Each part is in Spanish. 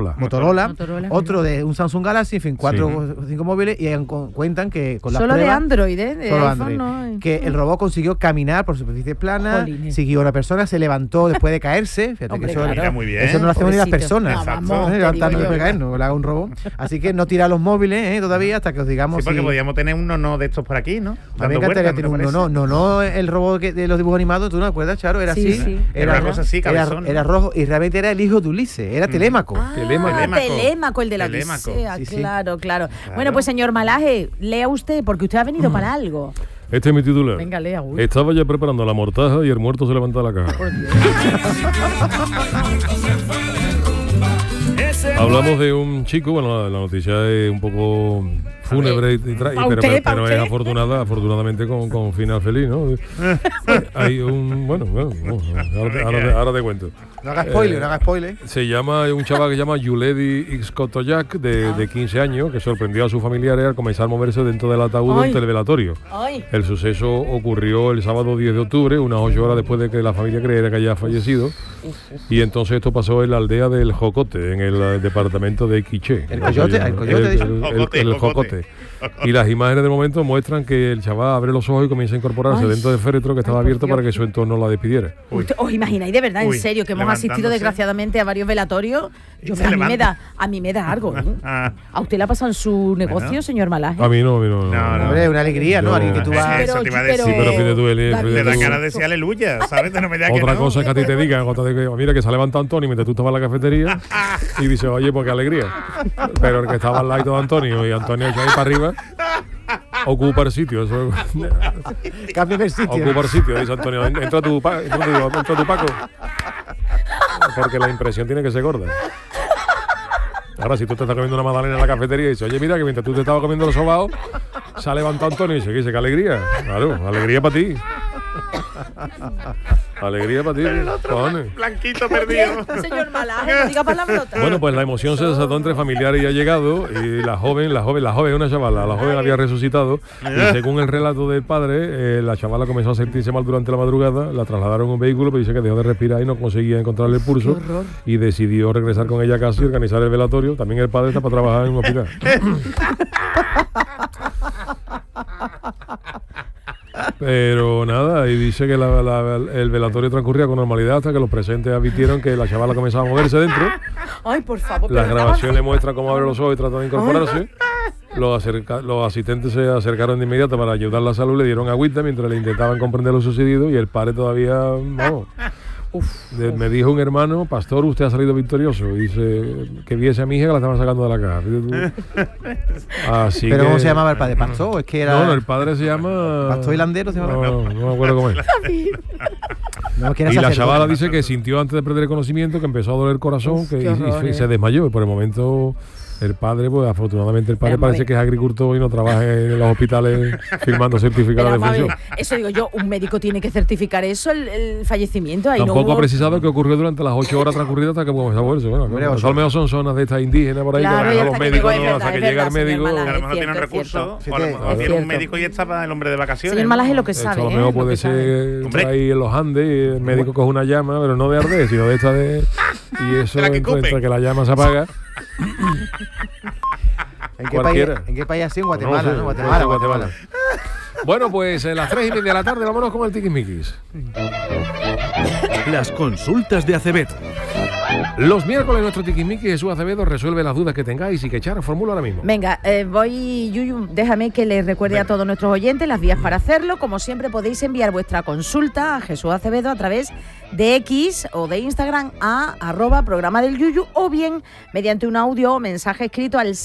Motorola. Otro de un Samsung Galaxy, en fin, 4 o 5 móviles, y cuentan que con las solo pruebas... de Android, de solo iPhone, Android. no. Que el robot consiguió caminar por superficies planas, siguió a una persona, se levantó después de caerse. Fíjate. Hombre, que eso, claro. Muy bien. Eso no lo hacemos ni las personas. Exacto. Levantando después de caer, no lo haga un robot. Así que no tirar los móviles todavía hasta que os digamos. Sí, porque podíamos tener un no de estos por aquí, ¿no? A mí me encantaría tener un no, el robot de los dibujos animados, ¿tú no te acuerdas, Charo? Era así. Sí. Era una cosa así, cabezón. Era rojo y realmente era el hijo de Ulises, era Telémaco. Telémaco, el de la Odisea, claro. Bueno, pues señor Malaje, lea usted, porque usted ha venido para algo. Este es mi titular. Venga, lea. Estaba ya preparando la mortaja y el muerto se levanta de la caja. Hablamos de un chico, bueno, la noticia es un poco fúnebre, pero es afortunadamente con final feliz, ¿no? Hay un, ahora te cuento. No haga spoiler. Se llama un chaval que se llama Yuledi Xkotoyak, de 15 años, que sorprendió a sus familiares al comenzar a moverse dentro del ataúd durante el velatorio. El suceso ocurrió el sábado 10 de octubre, unas 8 horas después de que la familia creyera que haya fallecido. Y entonces esto pasó en la aldea del Jocote, en el departamento de Quiché. El Jocote. Y las imágenes de momento muestran que el chaval abre los ojos y comienza a incorporarse dentro del féretro que estaba abierto para que su entorno la despidiera. ¿Os imagináis de verdad, en serio, que hemos asistido desgraciadamente a varios velatorios? A mí me da algo. ¿A usted le ha pasado en su negocio, señor Malaje? A mí no. Hombre, una alegría, ¿no? Alguien que tú vas... Eso te iba a decir. Sí, pero fíjate tú, te da cara de decir aleluya, ¿sabes? No me da otra cosa es que a ti te digan, mira que se ha levantado Antonio mientras tú estabas en la cafetería y dice, oye, pues qué alegría. Pero el que estaba al lado de Antonio y Antonio hecho ahí para arriba, ocupa el sitio. Eso. Cambia el sitio. Ocupa el sitio, dice Antonio. Entra tu Paco. Porque la impresión tiene que ser gorda. Ahora, si tú te estás comiendo una magdalena en la cafetería y dices, oye, mira, que mientras tú te estabas comiendo los sobaos, se ha levantado Antonio y dice, qué alegría. Claro, alegría para ti. Alegría para ti. Blanquito perdido. Señor Malaje, no diga palabrotas. Bueno, pues la emoción se desató entre familiares y ha llegado. Y la joven, una chavala, la joven había resucitado. Y según el relato del padre, la chavala comenzó a sentirse mal durante la madrugada. La trasladaron a un vehículo, pero dice que dejó de respirar y no conseguía encontrarle el pulso. Y decidió regresar con ella a casa y organizar el velatorio. También el padre está para trabajar en un hospital. Pero nada, y dice que el velatorio transcurría con normalidad hasta que los presentes advirtieron que la chavala comenzaba a moverse dentro. Ay, por favor. Las grabaciones muestran cómo abre los ojos y trata de incorporarse. Los asistentes se acercaron de inmediato para ayudarla a salud, le dieron agüita mientras le intentaban comprender lo sucedido y el padre todavía, me dijo un hermano, pastor, usted ha salido victorioso. Y dice que viese a mi hija que la estaban sacando de la caja. Así ¿pero cómo se llamaba el padre? ¿Pastor? Es que era... No, el padre se llama... ¿Pastor Hilandero se llama? No me acuerdo cómo es. Y la chavala dice que sintió antes de perder el conocimiento que empezó a doler el corazón y se desmayó. Y por el momento... El padre, pues afortunadamente el padre parece que es agricultor y no trabaja en los hospitales firmando certificados de defunción. Eso digo yo, un médico tiene que certificar eso, el fallecimiento. Ahí tampoco ha precisado que ocurrió durante las 8 horas transcurridas hasta que comenzó a moverse. Bueno, a lo mejor son zonas de estas indígenas por ahí, claro, que los médicos hasta que llega el médico. A lo mejor tienen recursos, o a lo mejor tiene un médico y está el hombre de vacaciones. Señor Malaje lo que sabe. A lo mejor puede ser ahí en los Andes, el médico coge una llama, pero no de arder, sino de esta de... Y eso encuentra que la llama se apaga. ¿En qué país así? En Guatemala, ¿no? Guatemala. Bueno, pues a las 3:30 de la tarde vámonos con el Tiquismiquis. Las consultas de Acevedo. Los miércoles nuestro Tiquismiquis Jesús Acevedo resuelve las dudas que tengáis y que Charo formula ahora mismo. Venga, Yuyu, déjame que les recuerde a todos nuestros oyentes las vías para hacerlo. Como siempre podéis enviar vuestra consulta a Jesús Acevedo a través de X o de Instagram a @programa del Yuyu, o bien mediante un audio o mensaje escrito al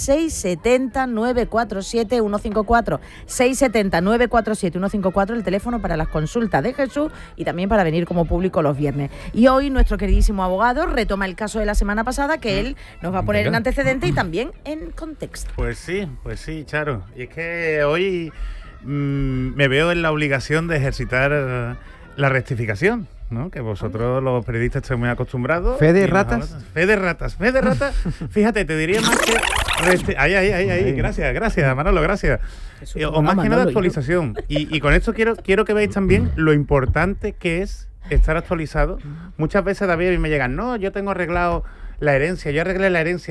670-947-154. 670-947-154, el teléfono para las consultas de Jesús y también para venir como público los viernes. Y hoy nuestro queridísimo abogado retoma el caso de la semana pasada, que él nos va a poner en antecedente y también en contexto. Pues sí, Charo. Y es que hoy me veo en la obligación de ejercitar la rectificación, ¿no? Que vosotros los periodistas estáis muy acostumbrados. Fe de ratas. Fíjate, te diría más que... Ahí. Gracias, Manolo, gracias. O más que nada actualización. Y con esto quiero que veáis también lo importante que es estar actualizado. Muchas veces, David, a mí me llegan, no, yo tengo arreglado la herencia, yo arreglé la herencia.